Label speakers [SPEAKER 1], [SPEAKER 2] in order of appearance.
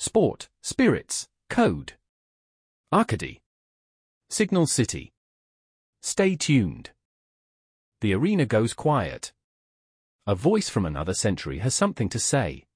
[SPEAKER 1] Sport, spirits, code. Arcady. Signal City. Stay tuned. The arena goes quiet. A voice from another century has something to say.